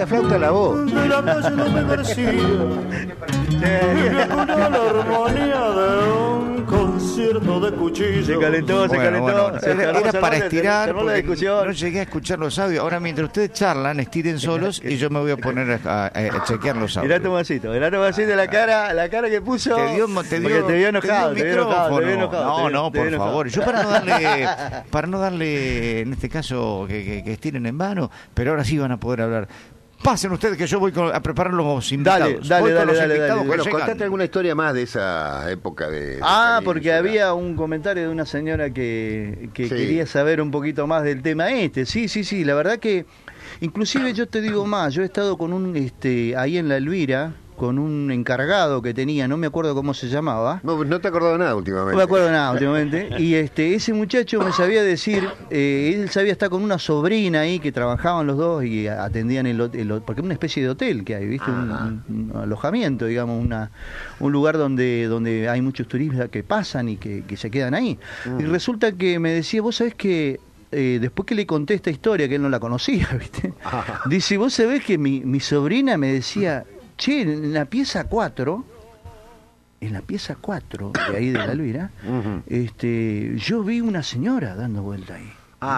la flauta a la voz. De la calle no me García. La armonía de un concierto de cuchillo. Se calentó. Era para estirar, la discusión. no llegué a escuchar los audios. Ahora, mientras ustedes charlan, estiren solos y yo me voy a poner a chequear los audios. Mirá Tomasito, la cara que puso. Te vio enojado. No, por favor. Yo para no darle, en este caso, que estiren en vano, pero ahora sí van a poder hablar. Pasen ustedes que yo voy a preparar los invitados. Dale. Bueno, contate alguna historia más de esa época de porque había un comentario de una señora que quería saber un poquito más del tema este. Sí, la verdad que inclusive yo te digo más, yo he estado con ahí en La Elvira, con un encargado que tenía, no me acuerdo cómo se llamaba. No te acordado nada últimamente. No me acuerdo nada últimamente. Y ese muchacho me sabía decir, él sabía estar con una sobrina ahí que trabajaban los dos y atendían el porque es una especie de hotel que hay, ¿viste? Un alojamiento, digamos, un lugar donde hay muchos turistas que pasan y que se quedan ahí. Y resulta que me decía, vos sabés que después que le conté esta historia, que él no la conocía, ¿viste? Dice, vos sabés que mi sobrina me decía, che, en la pieza 4 de ahí de La Elvira, yo vi una señora dando vuelta ahí.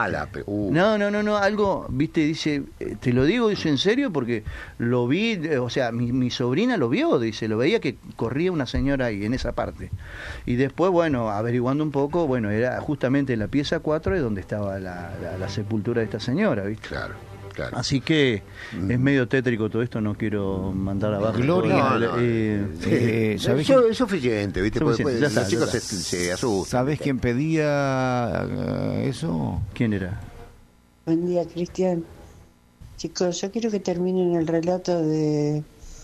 No, algo, viste, dice, te lo digo, dice, en serio, porque lo vi, o sea, mi sobrina lo vio, dice, lo veía que corría una señora ahí, en esa parte. Y después, bueno, averiguando un poco, bueno, era justamente en la pieza 4 de donde estaba la sepultura de esta señora, viste. Claro. Así que es medio tétrico todo esto, no quiero mandar abajo. Gloria, es suficiente, ¿viste? Los chicos se asustan. ¿Sabés quién pedía eso? ¿Quién era? Buen día, Cristian. Chicos, yo quiero que terminen el relato de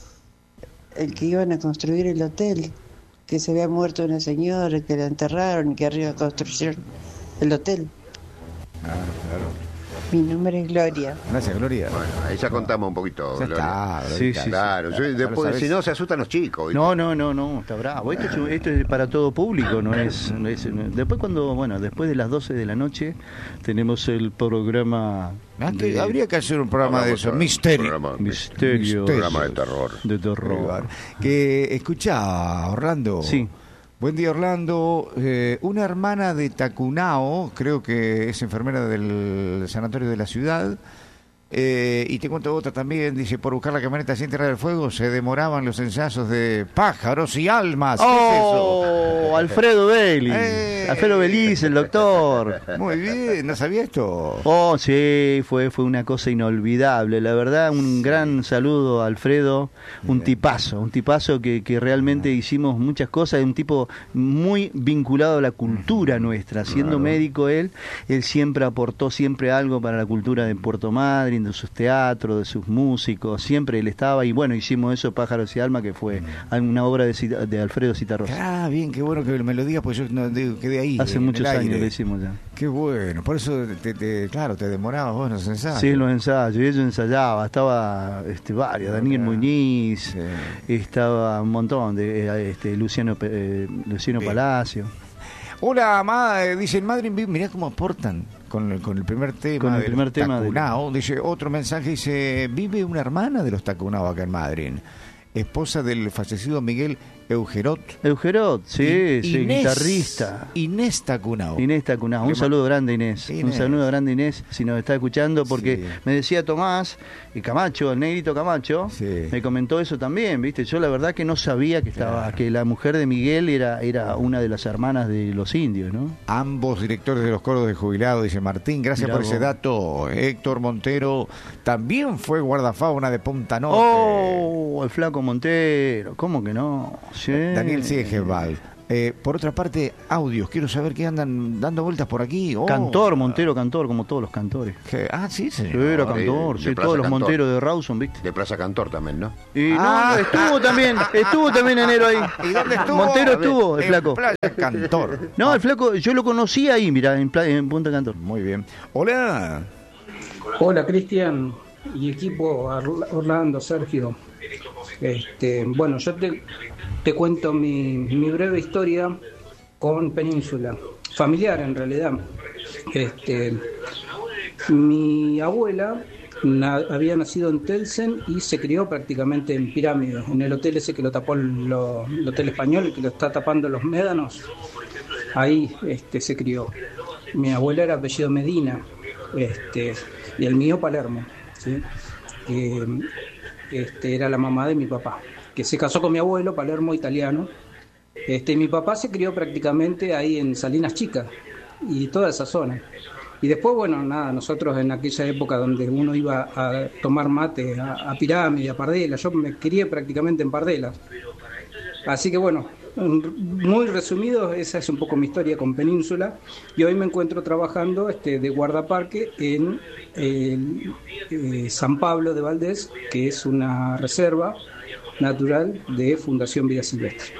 el que iban a construir el hotel, que se había muerto una señora, que la enterraron y que arriba construyeron el hotel. Claro. Mi nombre es Gloria. Gracias, Gloria. Bueno, ahí ya contamos un poquito, ya Gloria. Sí, claro. Después, si no, se asustan los chicos, ¿viste? No, está bravo. Esto es para todo público, no es. Después después de las 12 de la noche tenemos el programa. Habría que hacer un programa de eso, Misterio. Programa de terror. Que escuchá, Orlando. Sí. Buen día, Orlando. Una hermana de Tacunao, creo que es enfermera del sanatorio de la ciudad, y te cuento otra también, dice, por buscar la camioneta sin Tierra del Fuego se demoraban los ensayos de Pájaros y Almas. ¿Qué es eso? Alfredo Beliz. Alfredo Beliz, el doctor. Muy bien, ¿no sabía esto? Sí, fue una cosa inolvidable. La verdad, un gran saludo a Alfredo, un tipazo que realmente hicimos muchas cosas, un tipo muy vinculado a la cultura nuestra. Siendo médico él siempre aportó algo para la cultura de Puerto Madryn, de sus teatros, de sus músicos, siempre él estaba, y bueno, hicimos eso, Pájaros y Alma, que fue una obra de Alfredo Citarrosa. Bien, qué bueno que me lo digas, pues yo quedé ahí. Hace muchos años lo hicimos ya. Qué bueno, por eso te demorabas vos en los ensayos. Sí, los ensayos, y yo ensayaba, estaba varios, Daniel Muñiz, estaba un montón de Luciano Palacio. Hola, Amada, dice en Madrid, mirá cómo aportan con el primer tema. Con el primer tema Tacunao. Dice otro mensaje, dice, vive una hermana de los Tacunao acá en Madrid, esposa del fallecido Miguel Eugerot, sí, Inés, guitarrista. Inés Tacunao. Un saludo grande, Inés. Un saludo grande, Inés, si nos está escuchando, porque me decía Tomás y Camacho, el negrito Camacho, me comentó eso también, ¿viste? Yo la verdad que no sabía que la mujer de Miguel era una de las hermanas de los indios, ¿no? Ambos directores de los coros de jubilados, dice Martín, gracias por ese dato. Héctor Montero también fue guardafauna de Punta Norte. El flaco Montero, ¿cómo que no? Sí. Daniel Siegebal. Por otra parte, audios, quiero saber qué andan dando vueltas por aquí. Montero cantor, como todos los cantores. Sí, señor. Sí, era cantor, todos los Monteros de Rawson, ¿viste? De Plaza Cantor también, ¿no? Y estuvo también enero ahí. ¿Y dónde estuvo? Montero estuvo, el flaco. Plaza Cantor. No, el flaco, yo lo conocí ahí, mirá, en Punta Cantor. Muy bien. Hola, Cristian y equipo, Orlando, Sergio. Bueno, yo te cuento mi breve historia con Península, familiar en realidad. Mi abuela había nacido en Telsen y se crió prácticamente en Pirámide, en el hotel ese que lo tapó el Hotel Español, que lo está tapando los Médanos. Ahí se crió. Mi abuela era apellido Medina, y el mío Palermo, ¿sí? Era la mamá de mi papá, que se casó con mi abuelo, Palermo, italiano. Y mi papá se crió prácticamente ahí en Salinas Chicas y toda esa zona. Y después, bueno, nada, nosotros en aquella época donde uno iba a tomar mate a Pirámide, a Pardela, yo me crié prácticamente en Pardela. Así que bueno, muy resumido, esa es un poco mi historia con Península. Y hoy me encuentro trabajando de guardaparque en San Pablo de Valdés, que es una reserva natural de Fundación Vida Silvestre.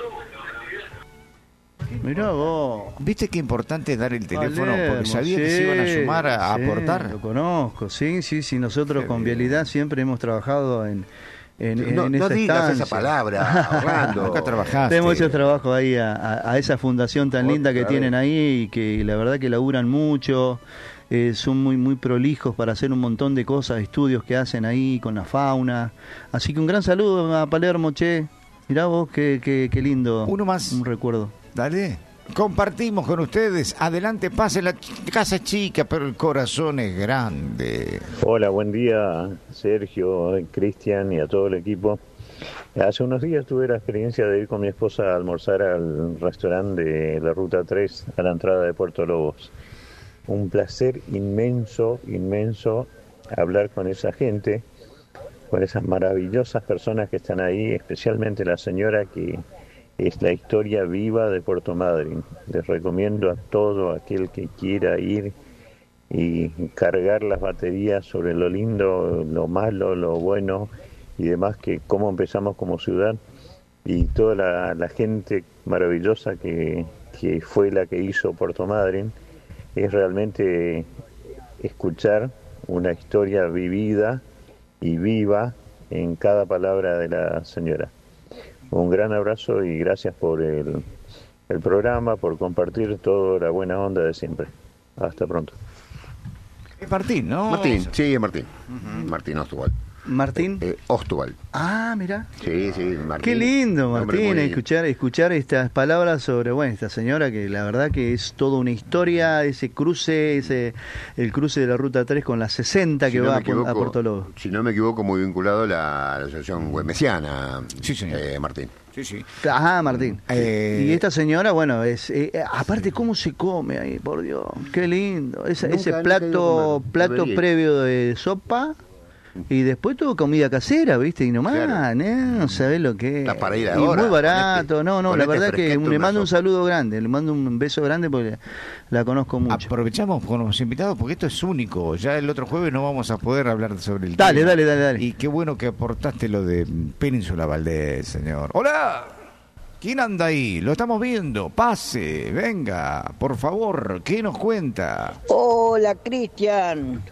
Mirá vos. ¿Viste qué importante es dar el teléfono? Porque sabía que se iban a sumar a aportar. Lo conozco, sí. Nosotros con Vialidad siempre hemos trabajado en esa digas estancia. Esa palabra, Orlando. Nunca trabajaste. Tenemos mucho trabajo ahí a esa fundación tan linda que tienen ahí y que la verdad que laburan mucho. Son muy prolijos para hacer un montón de cosas, estudios que hacen ahí con la fauna. Así que un gran saludo a Palermo, che. Mirá vos, qué lindo. Uno más. Un recuerdo. Dale. Compartimos con ustedes. Adelante, pase, la casa es chica, pero el corazón es grande. Hola, buen día, Sergio, Cristian y a todo el equipo. Hace unos días tuve la experiencia de ir con mi esposa a almorzar al restaurante de la Ruta 3 a la entrada de Puerto Lobos. Un placer inmenso hablar con esa gente, con esas maravillosas personas que están ahí, especialmente la señora que es la historia viva de Puerto Madryn. Les recomiendo a todo aquel que quiera ir y cargar las baterías sobre lo lindo, lo malo, lo bueno y demás, que cómo empezamos como ciudad y toda la gente maravillosa que fue la que hizo Puerto Madryn. Es realmente escuchar una historia vivida y viva en cada palabra de la señora. Un gran abrazo y gracias por el programa, por compartir toda la buena onda de siempre. Hasta pronto. Es Martín, ¿no? Martín, sí, es Martín. Martín Ostwald. ¿Martín? Ostwald. Ah, mira. Sí, Martín. Qué lindo, Martín, escuchar estas palabras sobre, esta señora que la verdad que es toda una historia, ese cruce, el cruce de la Ruta 3 con la 60 que va a Puerto Lobos. Si no me equivoco, muy vinculado a la asociación güemesiana. Sí, señor. Martín. Sí. Ajá, Martín. Y esta señora, es aparte cómo se come ahí, por Dios, qué lindo. Ese plato previo de sopa. Y después tuvo comida casera, ¿viste? Y nomás, claro. ¿Sabés lo que es? Está para ir y ahora. Muy barato. La verdad que le mando un saludo grande, le mando un beso grande porque la conozco mucho. Aprovechamos con los invitados porque esto es único. Ya el otro jueves no vamos a poder hablar sobre el tema. Dale. Y qué bueno que aportaste lo de Península Valdés, señor. ¡Hola! ¿Quién anda ahí? Lo estamos viendo. Pase, venga, por favor, ¿qué nos cuenta? Hola, Cristian.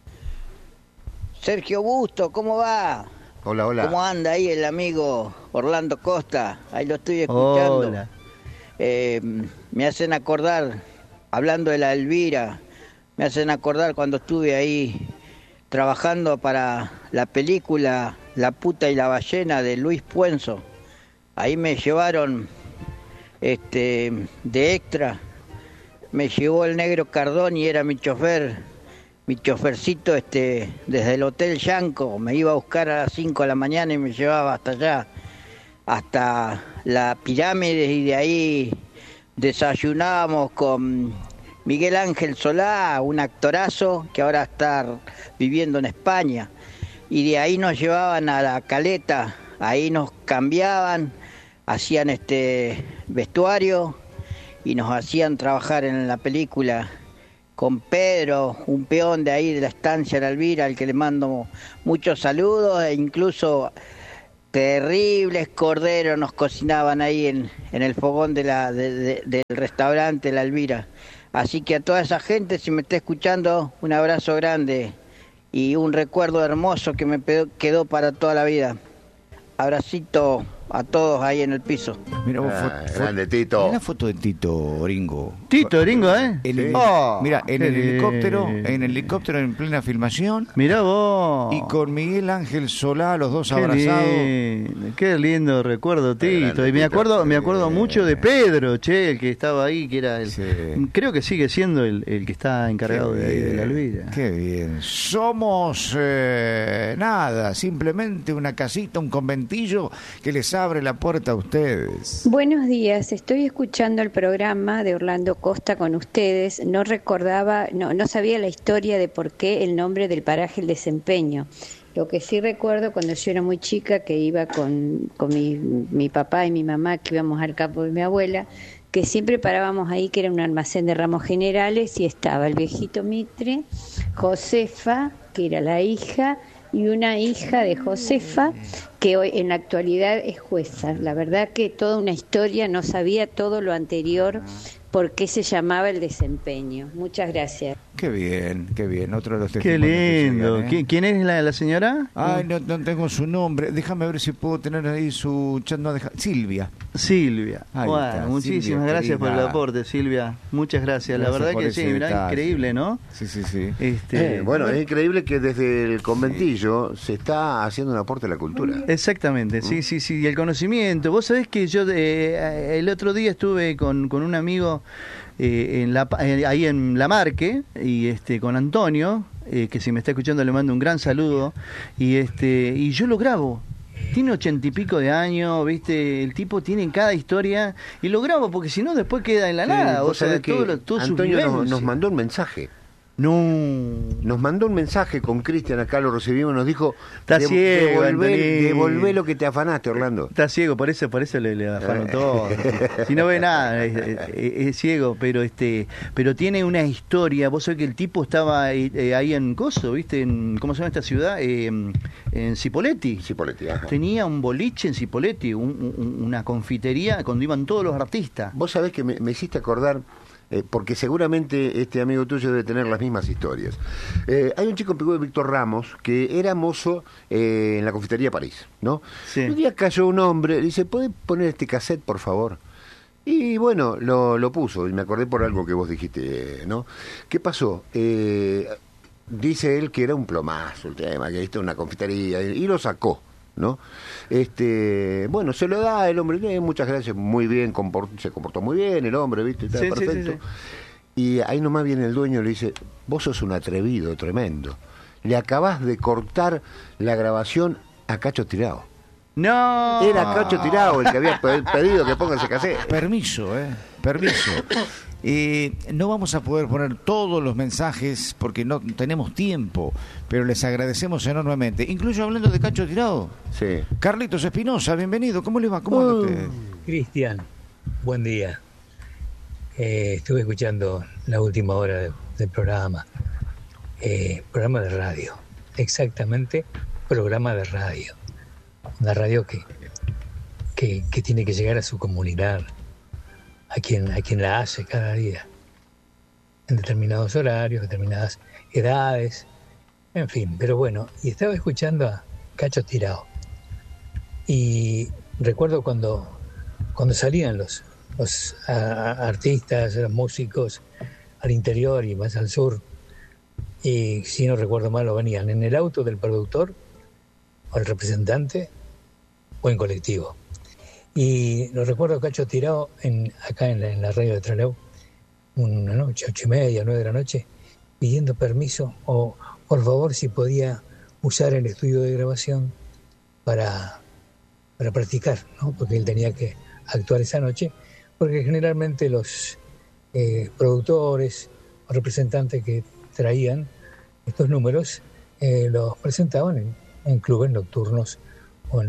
Sergio Busto, ¿cómo va? Hola. ¿Cómo anda ahí el amigo Orlando Costa? Ahí lo estoy escuchando. Hola. Me hacen acordar, hablando de la Elvira, me hacen acordar cuando estuve ahí trabajando para la película La puta y la ballena de Luis Puenzo. Ahí me llevaron de extra, me llevó el negro Cardoni, era mi chofercito desde el Hotel Yanco, me iba a buscar a las 5 de la mañana y me llevaba hasta allá, hasta la Pirámide, y de ahí desayunábamos con Miguel Ángel Solá, un actorazo que ahora está viviendo en España, y de ahí nos llevaban a la Caleta, ahí nos cambiaban, hacían vestuario y nos hacían trabajar en la película con Pedro, un peón de ahí de la estancia de la Elvira, al que le mando muchos saludos, e incluso terribles corderos nos cocinaban ahí en el fogón del restaurante La Elvira. Así que a toda esa gente, si me está escuchando, un abrazo grande y un recuerdo hermoso que me quedó para toda la vida. Abracito a todos ahí en el piso. Mira vos, grande Tito. Mirá la foto de Tito Oringo. Tito Oringo, ¿eh? Mira, en el helicóptero en plena filmación. Mirá vos. Y con Miguel Ángel Solá, los dos abrazados. Qué lindo recuerdo, Tito. Y me acuerdo mucho de Pedro, el que estaba ahí, que era creo que sigue siendo el que está encargado de la Elvira. Qué bien. Somos nada, simplemente una casita, un conventillo que les abre la puerta a ustedes. Buenos días, estoy escuchando el programa de Orlando Costa con ustedes. No sabía la historia de por qué el nombre del paraje El Desempeño. Lo que sí recuerdo cuando yo era muy chica, que iba con mi papá y mi mamá, que íbamos al campo de mi abuela, que siempre parábamos ahí, que era un almacén de ramos generales, y estaba el viejito Mitre, Josefa, que era la hija, y una hija de Josefa, que hoy en la actualidad es jueza. La verdad que toda una historia, no sabía todo lo anterior, por qué se llamaba El Desempeño. Muchas gracias. Qué bien, otro de los Qué testimonios. lindo. Que llegan, ¿Quién es la señora? Ay, no tengo su nombre. Déjame ver si puedo tener ahí su chat. No, Silvia. Ahí bueno, está, muchísimas Silvia, gracias por el querida. aporte, Silvia. Muchas gracias. La verdad que sí, mirá, increíble, ¿no? Sí. Bueno, es increíble que desde el conventillo se está haciendo un aporte a la cultura. Exactamente, sí. Y el conocimiento. Vos sabés que yo el otro día estuve con un amigo ahí en La Marque, y con Antonio, que si me está escuchando le mando un gran saludo, y yo lo grabo. Tiene 80 y pico de años, ¿viste? El tipo tiene cada historia, y lo grabo porque si no después queda en la nada. Vos sabés que Antonio nos mandó un mensaje. Nos mandó un mensaje con Cristian, acá lo recibimos, nos dijo: está ciego, devolvé lo que te afanaste, Orlando. Está ciego, por eso le afano todo. Si no ve nada, es ciego, pero tiene una historia. Vos sabés que el tipo estaba ahí en Coso, ¿viste? ¿Cómo se llama esta ciudad? En Cipolletti. Ajá. Tenía un boliche en Cipolletti, una confitería donde iban todos los artistas. Vos sabés que me hiciste acordar, porque seguramente este amigo tuyo debe tener las mismas historias. Hay un chico en Picó de Víctor Ramos que era mozo en la confitería París, ¿no? Sí. Un día cayó un hombre, le dice: ¿podés poner este cassette, por favor? Y bueno, lo puso, y me acordé por algo que vos dijiste, ¿no? ¿Qué pasó? Dice él que era un plomazo el tema, que esto es una confitería, y lo sacó, ¿no? Bueno, se lo da el hombre, muchas gracias, muy bien, se comportó muy bien el hombre, ¿viste? Está perfecto. Sí. Y ahí nomás viene el dueño y le dice: vos sos un atrevido tremendo, le acabás de cortar la grabación a Cacho Tirao. No, era Cacho Tirao el que había pedido que ponga ese cassette. Permiso. No vamos a poder poner todos los mensajes porque no tenemos tiempo, pero les agradecemos enormemente. Incluso hablando de Cacho Tirao. Sí. Carlitos Espinosa, bienvenido. ¿Cómo le va? ¿Cómo anda usted? Cristian, buen día. Estuve escuchando la última hora del programa. Programa de radio. Exactamente, programa de radio. Una radio que tiene que llegar a su comunidad, a quien la hace cada día, en determinados horarios, determinadas edades, en fin. Pero bueno, y estaba escuchando a Cacho Tirao, y recuerdo cuando salían los artistas, los músicos al interior y más al sur, y si no recuerdo mal, lo venían en el auto del productor o el representante o en colectivo. Y lo recuerdo a Cacho Tirao acá en la radio de Trelew, una noche, 8:30, 9 de la noche, pidiendo permiso o por favor si podía usar el estudio de grabación para practicar, ¿no? Porque él tenía que actuar esa noche, porque generalmente los productores o representantes que traían estos números los presentaban en clubes nocturnos o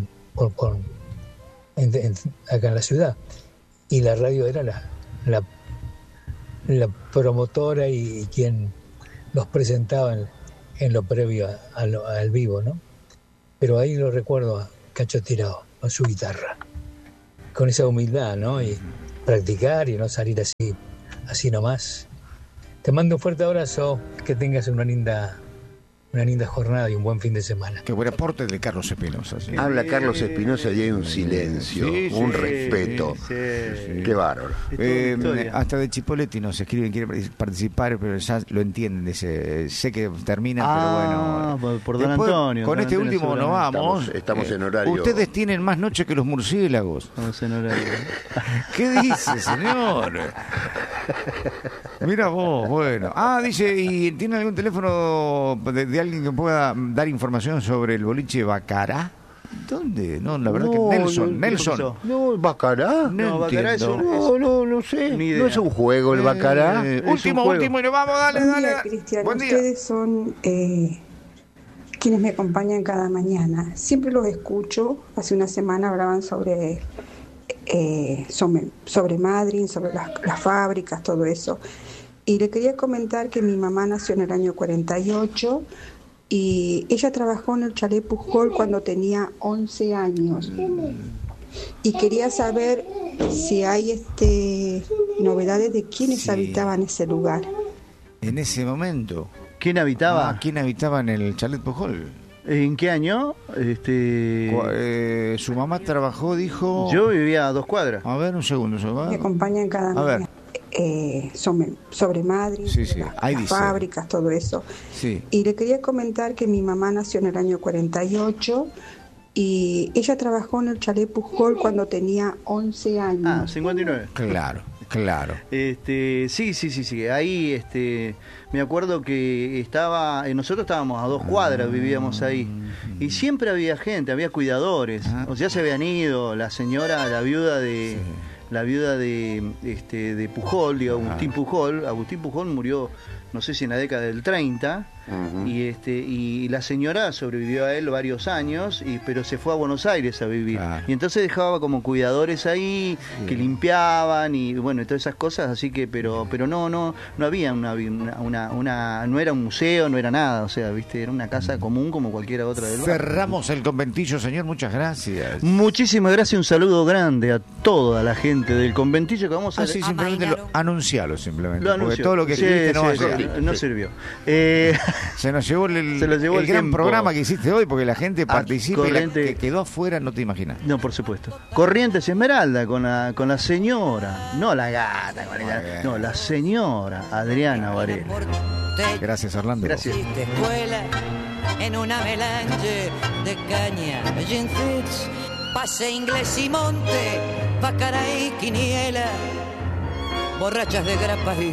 acá en la ciudad, y la radio era la promotora y quien los presentaba en lo previo al vivo, ¿no? Pero ahí lo recuerdo a Cacho Tirao con su guitarra, con esa humildad, ¿no? Y practicar y no salir así nomás. Te mando un fuerte abrazo, que tengas una linda una linda jornada y un buen fin de semana. Qué buen aporte de Carlos Espinosa. ¿Sí? Habla Carlos Espinosa y hay un silencio, un respeto. Qué bárbaro. Hasta de Chipoletti nos escriben, quiere participar, pero ya lo entienden. Dice, sé que termina, pero bueno. Por Don Después, Antonio. Con este último nos vamos. Estamos en horario. Ustedes tienen más noche que los murciélagos. Estamos en horario. ¿Qué dice, señor? Mira vos, bueno. Dice, ¿y tiene algún teléfono de alguien que pueda dar información sobre el boliche Bacará? ¿Dónde? No, la verdad que Nelson. No, ¿Bacará? No, Bacará es un... No sé. No es un juego el Bacará. Último, y nos vamos, dale. Buen día, Cristian. Buen día. Ustedes son quienes me acompañan cada mañana. Siempre los escucho. Hace una semana hablaban sobre Madrid, sobre las fábricas, todo eso. Y le quería comentar que mi mamá nació en el año 48 y ella trabajó en el Chalet Pujol cuando tenía 11 años. Y quería saber si hay novedades de quiénes habitaban ese lugar. En ese momento. ¿Quién habitaba? ¿Quién habitaba en el Chalet Pujol? ¿En qué año? Su mamá trabajó, dijo... Yo vivía a 2 cuadras. A ver, un segundo. Me acompañan cada mañana. Sobre Madrid, las fábricas, todo eso. Sí. Y le quería comentar que mi mamá nació en el año 48 y ella trabajó en el Chalet Pujol cuando tenía 11 años. 59. Claro. Sí. Ahí me acuerdo que nosotros estábamos a 2 cuadras, vivíamos ahí. Y siempre había gente, había cuidadores. O sea, se habían ido, la señora, la viuda de Pujol, Agustín Pujol. Agustín Pujol murió, no sé si en la década del 30, y la señora sobrevivió a él varios años, pero se fue a Buenos Aires a vivir. Y entonces dejaba como cuidadores ahí, que limpiaban y bueno, todas esas cosas, así que, pero no había no era un museo, no era nada, o sea, viste, era una casa común como cualquiera otra del barrio. Cerramos el conventillo, señor, muchas gracias. Muchísimas gracias, un saludo grande a toda la gente del conventillo que vamos a sí, simplemente anuncialo simplemente. Lo anuncio. Porque todo lo que escribiste no va a llegar. No sirvió. Se nos llevó el gran programa que hiciste hoy, porque la gente participa y la que quedó afuera no te imaginas. No, por supuesto. Corrientes Esmeralda con la señora, no la gata, no, la señora Adriana Varela. Gracias, Orlando. Gracias. Escuela en una melange de caña, gin fits, pase inglés y monte, Bacará y quiniela, borrachas de grapas y